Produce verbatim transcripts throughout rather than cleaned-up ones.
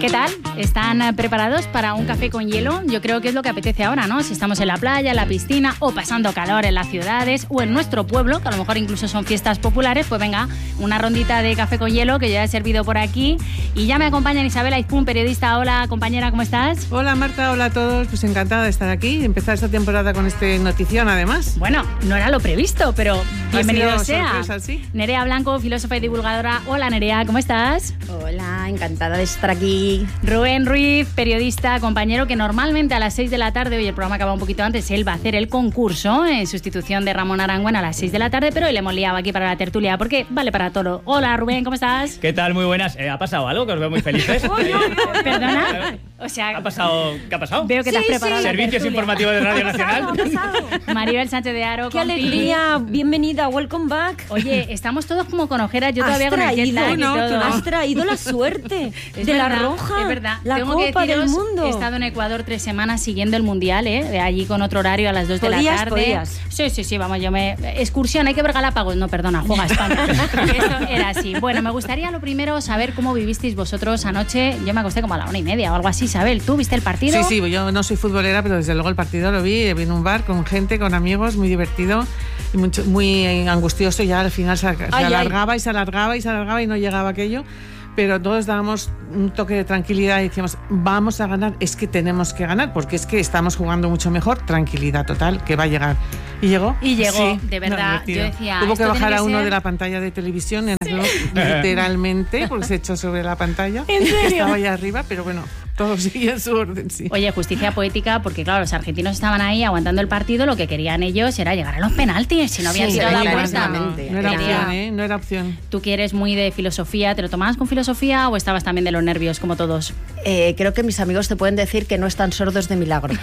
¿Qué tal? ¿Están preparados para un café con hielo? Yo creo que es lo que apetece ahora, ¿no? Si estamos en la playa, en la piscina o pasando calor en las ciudades o en nuestro pueblo, que a lo mejor incluso son fiestas populares, pues venga, una rondita de café con hielo que ya he servido por aquí. Y ya me acompaña Isabel Aizpún, periodista. Hola, compañera, ¿cómo estás? Hola, Marta, hola a todos. Pues encantada de estar aquí y empezar esta temporada con este notición, además. Bueno, no era lo previsto, pero bienvenido sea. Sorpresa, ¿sí? Nerea Blanco, filósofa y divulgadora. Hola, Nerea, ¿cómo estás? Hola, encantada de estar aquí. Rubén Ruiz, periodista, compañero que normalmente a las seis de la tarde, hoy el programa acaba un poquito antes, él va a hacer el concurso en sustitución de Ramón Arangüen a las seis de la tarde, pero hoy le hemos liado aquí para la tertulia porque vale para todo. Hola, Rubén, ¿cómo estás? ¿Qué tal? Muy buenas. Eh, ¿Ha pasado algo? Que os veo muy felices. ¿Perdona? O sea, ¿Ha pasado? ¿Qué ha pasado? Veo que sí, te has preparado sí. la Servicios tertulia. informativos de Radio Nacional. ¿Qué ha pasado? Maribel Sánchez de Aro. ¡Qué compi. alegría! Bienvenida, welcome back. Oye, estamos todos como con ojeras, yo Has todavía con el jet traído, lag y no, todo. tú no. Has traído la suerte Es de verdad, la roja, es verdad. la Tengo que Copa del deciros, Mundo. He estado en Ecuador tres semanas siguiendo el Mundial, ¿eh? De allí con otro horario a las dos de la ¿Podías? tarde. ¿Podías? Sí, sí, sí, vamos, yo me... Excursión, hay que ver Galápagos. No, perdona, juega España. Eso era así. Bueno, me gustaría lo primero saber cómo vivisteis vosotros anoche. Yo me acosté como a la una y media o algo así, Isabel. ¿Tú viste el partido? Sí, sí, yo no soy futbolera, pero desde luego el partido lo vi. Vi en un bar con gente, con amigos, muy divertido y mucho, muy angustioso. Y ya al final se, se Ay, alargaba ay. y se alargaba y se alargaba y no llegaba aquello. Pero todos dábamos un toque de tranquilidad y decíamos, vamos a ganar, es que tenemos que ganar, porque es que estamos jugando mucho mejor, tranquilidad total, que va a llegar. Y llegó. Y llegó, Sí, de verdad. Yo decía, Tuvo que esto bajar tiene a uno ser- de la pantalla de televisión, en el reloj, literalmente, porque se echó sobre la pantalla. ¿En serio? Estaba ahí arriba, pero bueno, todo sigue en su orden, sí. Oye, justicia poética, porque claro, los argentinos estaban ahí aguantando el partido, lo que querían ellos era llegar a los penaltis, si no habían Sí, tirado la puerta. clarísimamente. No era Quería- opción, ¿eh? No era opción. Tú que eres muy de filosofía, ¿te lo tomabas con filosofía o estabas también de los nervios, como todos? Eh, creo que mis amigos te pueden decir que no están sordos de milagro.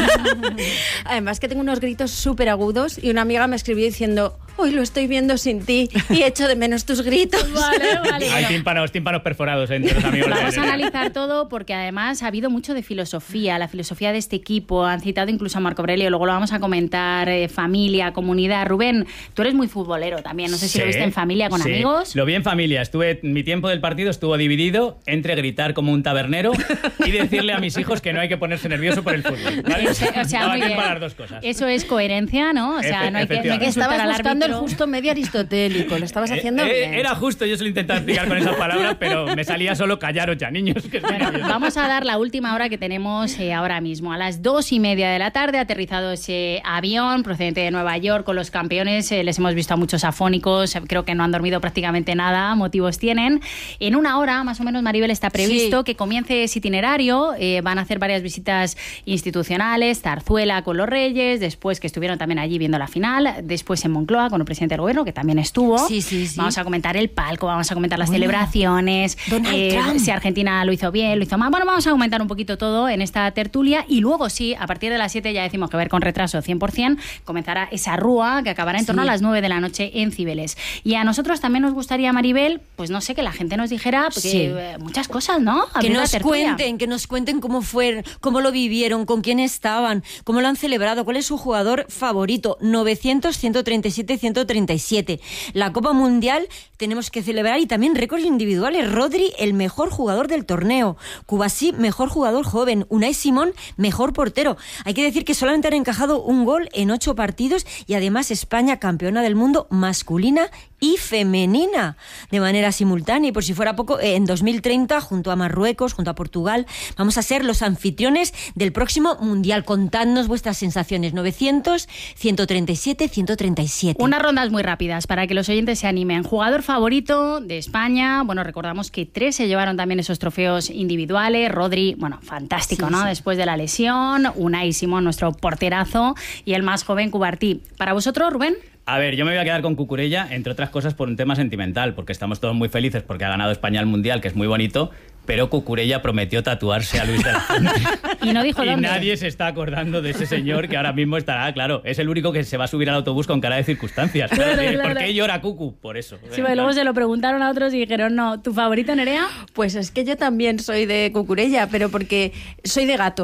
Además que tengo unos gritos súper agudos y una amiga me escribió diciendo, hoy lo estoy viendo sin ti y echo de menos tus gritos. Vale, vale. Hay bueno. tímpanos, tímpanos perforados entre los amigos. Vamos de a analizar todo porque además ha habido mucho de filosofía, la filosofía de este equipo. Han citado incluso a Marco Aurelio, luego lo vamos a comentar, eh, familia, comunidad. Rubén, tú eres muy futbolero también, no sé si Sí, lo viste en familia con sí. amigos. Lo vi en familia. Estuve, mi tiempo del partido estuvo dividido entre gritar como un tabernero y decirle a mis hijos que no hay que ponerse nervioso por el fútbol. ¿vale? O sea, o sea, Daba muy tiempo bien. a las dos cosas. Eso es coherencia, ¿no? O sea, Efe- no hay que, no hay que efectivamente. insultar Estabas al buscando el árbitro. justo medio aristotélico, lo estabas haciendo Eh, eh, bien. Era justo, yo se lo intentaba explicar con esas palabras, pero me salía solo callaros ya, niños. Que estoy Bueno, nervioso. vamos a dar la última hora que tenemos eh, ahora mismo. A las dos y media de la tarde ha aterrizado ese avión procedente de Nueva York con los campeones. Eh, les hemos visto a muchos afónicos, eh, creo que no han dormido prácticamente nada, motivos tienen. En una hora, más o menos, Maribel, está previsto Sí. que comience ese itinerario. Eh, van a hacer varias visitas institucionales, Zarzuela con los Reyes, después que estuvieron también allí viendo la final, después en Moncloa con el presidente del gobierno, que también estuvo. Sí, sí, sí. Vamos a comentar el palco, vamos a comentar las Bueno, celebraciones, Donald eh, Trump. si Argentina lo hizo bien, lo hizo mal. Bueno, vamos a comentar un poquito todo en esta tertulia y luego sí, a partir de las siete ya decimos que ver con retraso cien por ciento, comenzará esa rúa que acabará en torno Sí. a las nueve de la noche en Cibeles. Y a nosotros también nos gustaría, Maribel, pues no sé, que la gente nos dijera porque, Sí. eh, muchas cosas, ¿no? Que Abrir la nos tertulia. cuenten, que nos cuenten cómo fue, cómo lo vivieron, con quién estaban, cómo lo han celebrado, cuál es su jugador favorito. novecientos, ciento treinta y siete, ciento treinta y siete. La Copa Mundial tenemos que celebrar y también récords individuales. Rodri, el mejor jugador del torneo. Kubasi, mejor jugador joven. Unai Simón, mejor portero. Hay que decir que solamente han encajado un gol en ocho partidos y además España campeona del mundo masculina y femenina de manera simultánea. Y por si fuera poco, en dos mil treinta, junto a Marruecos, junto a Portugal, vamos a ser los anfitriones del próximo Mundial. Contadnos vuestras sensaciones. novecientos, ciento treinta y siete, ciento treinta y siete. Unas rondas muy rápidas para que los oyentes se animen. Jugador favorito de España. Bueno, recordamos que tres se llevaron también esos trofeos individuales. Rodri, bueno, fantástico, Sí, ¿no? sí. Después de la lesión. Unai Simón, nuestro porterazo. Y el más joven, Cubartí. ¿Para vosotros, Rubén? A ver, yo me voy a quedar con Cucurella, entre otras cosas por un tema sentimental, porque estamos todos muy felices porque ha ganado España el Mundial, que es muy bonito, pero Cucurella prometió tatuarse a Luis de la Fuente. Y no dijo Y dónde. nadie se está acordando de ese señor que ahora mismo estará, claro, es el único que se va a subir al autobús con cara de circunstancias. Claro, Claro, ¿por claro. qué llora Cucu? Por eso. Sí, porque luego se lo preguntaron a otros y dijeron, no, ¿tu favorito, Nerea? Pues es que yo también soy de Cucurella, pero porque soy de gatos.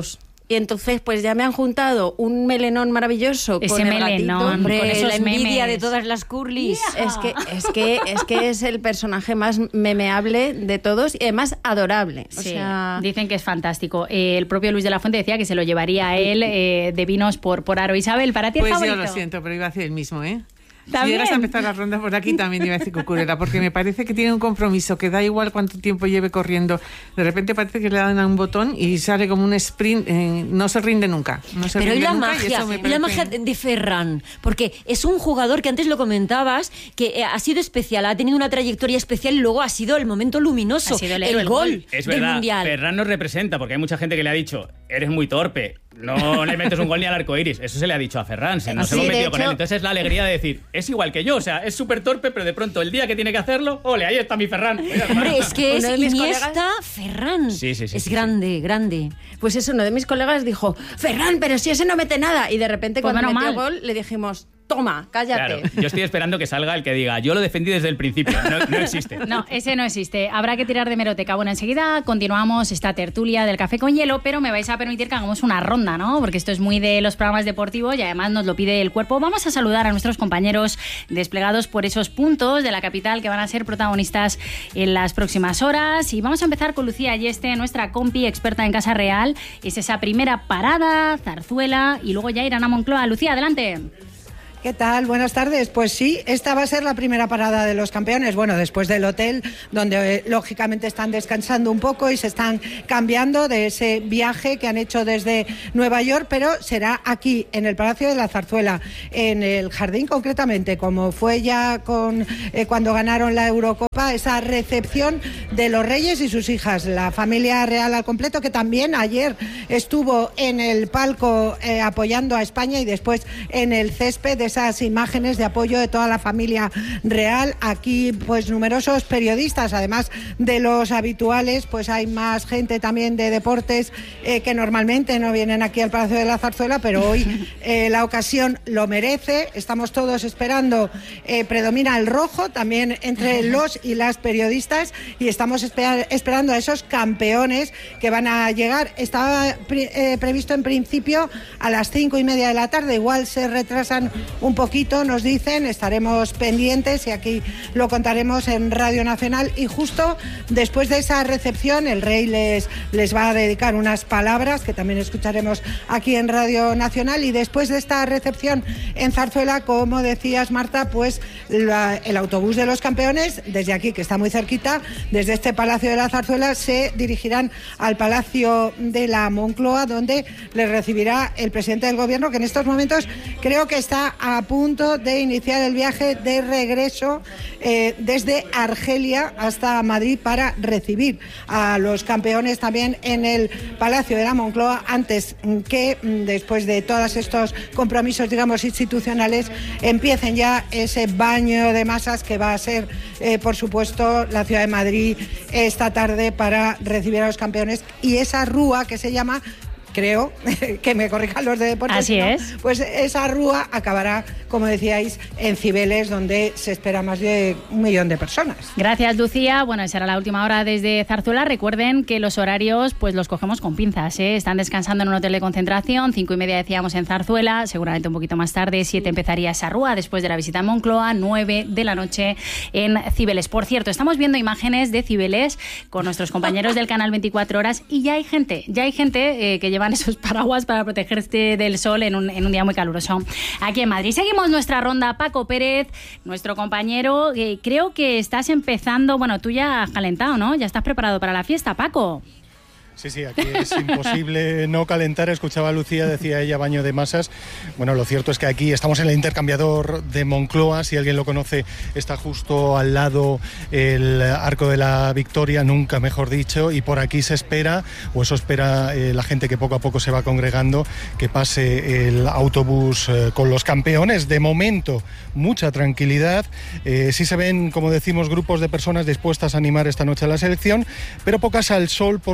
Y entonces pues ya me han juntado un melenón maravilloso Ese con el melenón, gatito. Hombre, con esos la envidia memes. de todas las curlis. Yeah. Es que, es que es que es el personaje más memeable de todos y además adorable. O Sí, sea, dicen que es fantástico. Eh, el propio Luis de la Fuente decía que se lo llevaría a él eh, de vinos por, por aro. Isabel, ¿para ti el Pues favorito? yo lo siento, pero iba a hacer el mismo, ¿eh? ¿También? Si llegas a empezar la ronda por aquí, también iba a decir Cucurella, porque me parece que tiene un compromiso que da igual cuánto tiempo lleve corriendo. De repente parece que le dan a un botón y sale como un sprint, eh, no se rinde nunca. No se Pero y rinde la nunca, magia, eso me y la parece- magia de Ferran, porque es un jugador que antes lo comentabas, que eh, ha sido especial, ha tenido una trayectoria especial y luego ha sido el momento luminoso, Ha sido el héroe, el gol, gol. Es del verdad, Mundial. Ferran nos representa, porque hay mucha gente que le ha dicho, eres muy torpe, no le metes un gol ni al arco iris. Eso se le ha dicho a Ferran, se nos Sí, hemos de metido con hecho- él. Entonces es la alegría de decir, es igual que yo, o sea, es súper torpe, pero de pronto el día que tiene que hacerlo, ole, ahí está mi Ferran. Venga, Hombre, es que es Uno de mis Iniesta, colegas- Ferran. Sí, sí, sí, es sí, grande, grande. pues eso, uno de mis colegas dijo, Ferran, pero si ese no mete nada. Y de repente Pues cuando menos metió mal. gol le dijimos, toma, cállate. Claro, yo estoy esperando que salga el que diga, yo lo defendí desde el principio, no, no existe. No, ese no existe. Habrá que tirar de meroteca. Bueno, enseguida continuamos esta tertulia del café con hielo, pero me vais a permitir que hagamos una ronda, ¿no? Porque esto es muy de los programas deportivos y además nos lo pide el cuerpo. Vamos a saludar a nuestros compañeros desplegados por esos puntos de la capital que van a ser protagonistas en las próximas horas. Y vamos a empezar con Lucía Ayeste, nuestra compi experta en Casa Real. Es esa primera parada, Zarzuela, y luego ya irán a Moncloa. Lucía, adelante. ¿Qué tal? Buenas tardes. Pues sí, esta va a ser la primera parada de los campeones. Bueno, después del hotel, donde eh, lógicamente están descansando un poco y se están cambiando de ese viaje que han hecho desde Nueva York, pero será aquí, en el Palacio de la Zarzuela, en el jardín concretamente, como fue ya con eh, cuando ganaron la Eurocopa, esa recepción de los reyes y sus hijas, la familia real al completo, que también ayer estuvo en el palco eh, apoyando a España y después en el césped de esas imágenes de apoyo de toda la familia real. Aquí pues numerosos periodistas, además de los habituales, pues hay más gente también de deportes eh, que normalmente no vienen aquí al Palacio de la Zarzuela, pero hoy eh, la ocasión lo merece. Estamos todos esperando, eh, predomina el rojo también entre los y las periodistas y estamos esper- esperando a esos campeones que van a llegar. Estaba pre- eh, previsto en principio a las cinco y media de la tarde, igual se retrasan un poquito, nos dicen, estaremos pendientes y aquí lo contaremos en Radio Nacional. Y justo después de esa recepción el rey les, les va a dedicar unas palabras que también escucharemos aquí en Radio Nacional, y después de esta recepción en Zarzuela, como decías Marta, pues la, el autobús de los campeones desde aquí, que está muy cerquita, desde este Palacio de la Zarzuela se dirigirán al Palacio de la Moncloa, donde les recibirá el presidente del gobierno, que en estos momentos creo que está a punto de iniciar el viaje de regreso eh, desde Argelia hasta Madrid para recibir a los campeones también en el Palacio de la Moncloa, antes que después de todos estos compromisos, digamos, institucionales, empiecen ya ese baño de masas que va a ser, eh, por supuesto, la ciudad de Madrid esta tarde para recibir a los campeones, y esa rúa que se llama, creo, que me corrijan los de deportes. Así ¿no? es. Pues esa rúa acabará, como decíais, en Cibeles, donde se espera más de un millón de personas. Gracias, Lucía. Bueno, será la última hora desde Zarzuela. Recuerden que los horarios pues los cogemos con pinzas, ¿eh? Están descansando en un hotel de concentración, cinco y media decíamos en Zarzuela, seguramente un poquito más tarde, siete empezaría esa rúa después de la visita a Moncloa, nueve de la noche en Cibeles. Por cierto, estamos viendo imágenes de Cibeles con nuestros compañeros del canal veinticuatro horas y ya hay gente, ya hay gente eh, que lleva esos paraguas para protegerse del sol en un, en un día muy caluroso aquí en Madrid. Seguimos nuestra ronda. Paco Pérez, nuestro compañero, eh, creo que estás empezando, bueno, tú ya has calentado, ¿no? Ya estás preparado para la fiesta, Paco. Sí, sí, aquí es imposible no calentar. Escuchaba a Lucía, decía ella, baño de masas. Bueno, lo cierto es que aquí estamos en el intercambiador de Moncloa. Si alguien lo conoce, está justo al lado el Arco de la Victoria, nunca mejor dicho, y por aquí se espera, o eso espera eh, la gente que poco a poco se va congregando, que pase el autobús eh, con los campeones. De momento, mucha tranquilidad. Eh, sí se ven, como decimos, grupos de personas dispuestas a animar esta noche a la selección, pero pocas al sol porque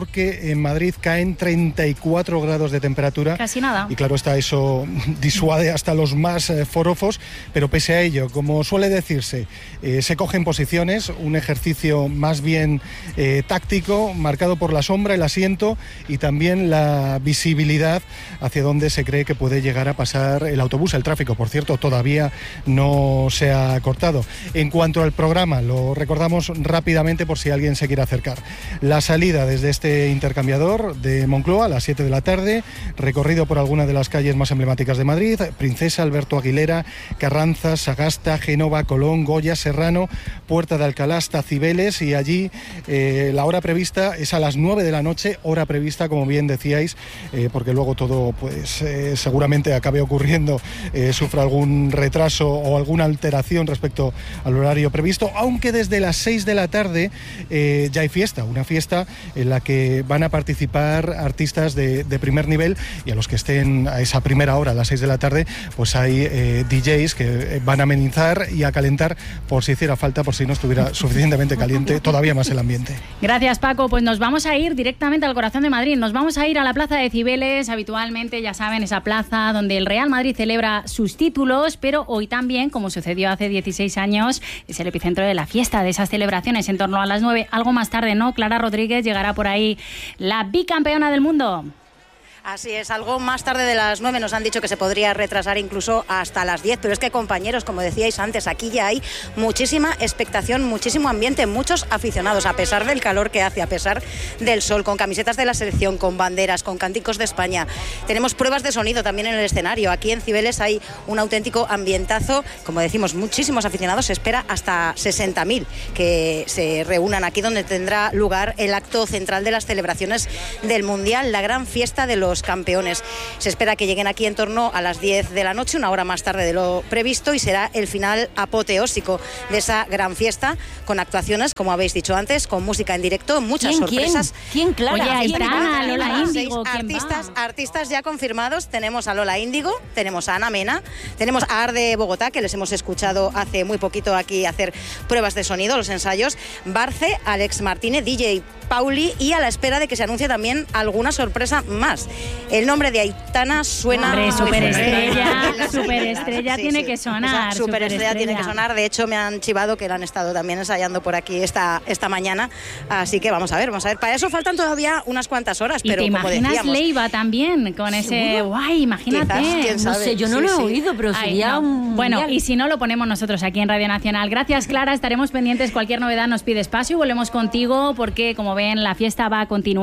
en Madrid caen treinta y cuatro grados de temperatura. Casi nada. Y claro está, eso disuade hasta los más eh, forofos, pero pese a ello, como suele decirse, eh, se cogen posiciones, un ejercicio más bien eh, táctico, marcado por la sombra, el asiento y también la visibilidad hacia donde se cree que puede llegar a pasar el autobús. El tráfico, por cierto, todavía no se ha cortado. En cuanto al programa, lo recordamos rápidamente por si alguien se quiere acercar. La salida desde este intercambiador de Moncloa a las siete de la tarde, recorrido por alguna de las calles más emblemáticas de Madrid: Princesa, Alberto Aguilera, Carranza, Sagasta, Génova, Colón, Goya, Serrano, Puerta de Alcalá hasta Cibeles, y allí eh, la hora prevista es a las nueve de la noche, hora prevista, como bien decíais, eh, porque luego todo pues eh, seguramente acabe ocurriendo, eh, sufra algún retraso o alguna alteración respecto al horario previsto, aunque desde las seis de la tarde eh, ya hay fiesta, una fiesta en la que van a participar artistas de, de primer nivel, y a los que estén a esa primera hora, a las seis de la tarde, pues hay eh, D Js que van a amenizar y a calentar por si hiciera falta, por si no estuviera suficientemente caliente, todavía más el ambiente. Gracias, Paco. Pues nos vamos a ir directamente al corazón de Madrid. Nos vamos a ir a la Plaza de Cibeles, habitualmente, ya saben, esa plaza donde el Real Madrid celebra sus títulos, pero hoy también, como sucedió hace dieciséis años, es el epicentro de la fiesta, de esas celebraciones en torno a las nueve. Algo más tarde, ¿no? Clara Rodríguez, llegará por ahí la bicampeona del mundo. Así es, algo más tarde de las nueve. Nos han dicho que se podría retrasar incluso hasta las diez, pero es que, compañeros, como decíais antes, aquí ya hay muchísima expectación, muchísimo ambiente, muchos aficionados, a pesar del calor que hace, a pesar del sol, con camisetas de la selección, con banderas, con cánticos de España. Tenemos pruebas de sonido también en el escenario. Aquí en Cibeles hay un auténtico ambientazo, como decimos, muchísimos aficionados. Se espera hasta sesenta mil que se reúnan aquí, donde tendrá lugar el acto central de las celebraciones del Mundial, la gran fiesta de los campeones. Se espera que lleguen aquí en torno a las diez de la noche, una hora más tarde de lo previsto, y será el final apoteósico de esa gran fiesta, con actuaciones, como habéis dicho antes, con música en directo, muchas ¿Quién, sorpresas. ¿Quién? ¿Quién, Clara? Oye, ahí ¿Quién? está Lola Índigo. Artistas, artistas ya confirmados. Tenemos a Lola Índigo, tenemos a Ana Mena, tenemos a Arde Bogotá, que les hemos escuchado hace muy poquito aquí hacer pruebas de sonido, los ensayos, Barce, Alex Martínez, D J Pauli, y a la espera de que se anuncie también alguna sorpresa más. El nombre de Aitana suena... Hombre, superestrella, muy superestrella sí, tiene sí. que sonar. Esa superestrella tiene que sonar. De hecho, me han chivado que la han estado también ensayando por aquí esta, esta mañana. Así que vamos a ver, vamos a ver. Para eso faltan todavía unas cuantas horas, Y pero te como imaginas decíamos... Leiva también, con ese... Guay, imagínate. Quizás, quién No sabe. sé, yo no Sí, lo he sí. oído, pero Ay, sería no. un... Bueno, mundial. y si no, lo ponemos nosotros aquí en Radio Nacional. Gracias, Clara. Estaremos pendientes. Cualquier novedad nos pide espacio y volvemos contigo, porque, como ven, la fiesta va a continuar.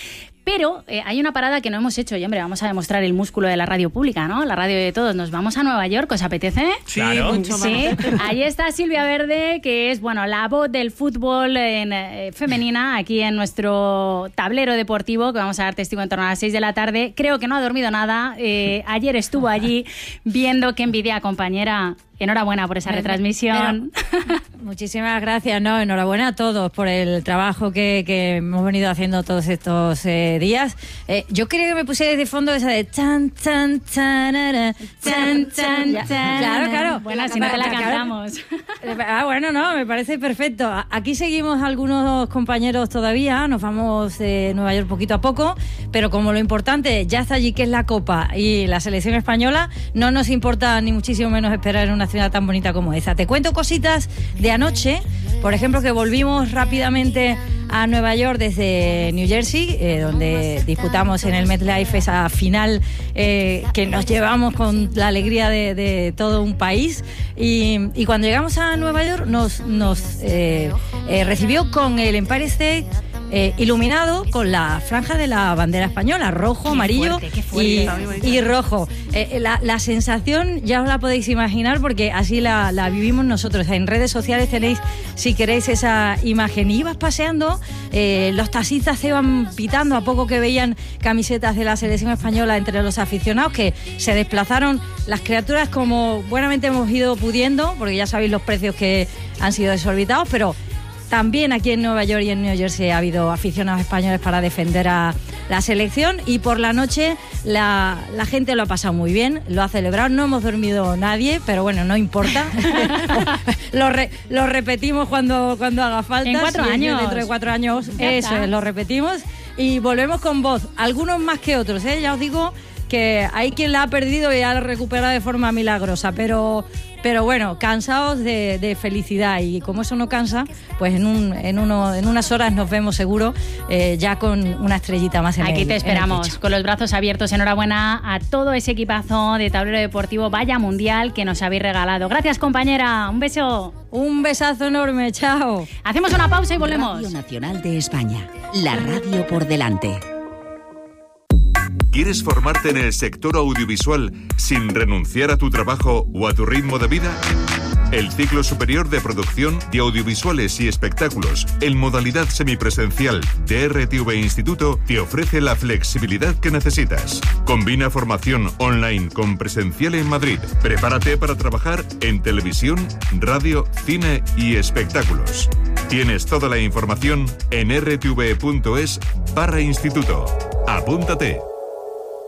Pero eh, hay una parada que no hemos hecho, y hombre, vamos a demostrar el músculo de la radio pública, ¿no? La radio de todos. Nos vamos a Nueva York, ¿os apetece? Sí, Claro. mucho más. Sí, ahí está Silvia Verde, que es, bueno, la voz del fútbol en, eh, femenina aquí en nuestro tablero deportivo, que vamos a dar testigo en torno a las seis de la tarde. Creo que no ha dormido nada. Eh, ayer estuvo allí viendo. Qué envidia, compañera. Enhorabuena por esa Pero- retransmisión. pero- muchísimas gracias, no, enhorabuena a todos por el trabajo que, que hemos venido haciendo todos estos eh, días. Eh, yo quería que me pusierais de fondo esa de chan, chan, chanara, chan, chan, Ya, chan. Claro, claro. Bueno, si no te la Claro. cantamos. Ah, bueno, no, me parece perfecto. A- Aquí seguimos algunos compañeros todavía, nos vamos de Nueva York poquito a poco, pero como lo importante ya está allí, que es la Copa y la selección española, no nos importa ni muchísimo menos esperar en una ciudad tan bonita como esa. Te cuento cositas de anoche, por ejemplo, que volvimos rápidamente a Nueva York desde New Jersey, eh, donde disputamos en el MetLife esa final eh, que nos llevamos con la alegría de, de todo un país. Y, y cuando llegamos a Nueva York nos, nos eh, eh, recibió con el Empire State eh, iluminado con la franja de la bandera española, rojo, Qué amarillo fuerte, qué fuerte. y, Está muy bonito. y rojo. Eh, la, la sensación ya os la podéis imaginar, porque así la, la vivimos nosotros. En redes sociales tenéis, si queréis, esa imagen. Y ibas paseando, eh, los taxistas se iban pitando a poco que veían camisetas de la selección española entre los aficionados, que se desplazaron las criaturas como buenamente hemos ido pudiendo, porque ya sabéis los precios que han sido desorbitados, pero también aquí en Nueva York y en New Jersey ha habido aficionados españoles para defender a la selección, y por la noche la, la gente lo ha pasado muy bien, lo ha celebrado. No hemos dormido nadie, pero bueno, no importa. lo, re, lo repetimos cuando, cuando haga falta. En cuatro Si es años. Dentro de cuatro años, Ya eso está. es, lo repetimos. y volvemos con voz. Algunos más que otros, ¿eh? Ya os digo que hay quien la ha perdido y la recupera de forma milagrosa, pero, pero bueno, cansados de, de felicidad, y como eso no cansa, pues en, un, en, uno, en unas horas nos vemos seguro eh, ya con una estrellita más en el Aquí pecho. te esperamos, con los brazos abiertos. Enhorabuena a todo ese equipazo de tablero deportivo, vaya mundial que nos habéis regalado. Gracias, compañera, un beso. Un besazo enorme, chao. Hacemos una pausa y volvemos. Radio Nacional de España, la radio por delante. ¿Quieres formarte en el sector audiovisual sin renunciar a tu trabajo o a tu ritmo de vida? El ciclo superior de producción de audiovisuales y espectáculos en modalidad semipresencial de R T V Instituto te ofrece la flexibilidad que necesitas. Combina formación online con presencial en Madrid. Prepárate para trabajar en televisión, radio, cine y espectáculos. Tienes toda la información en r t v punto es barra instituto. Apúntate.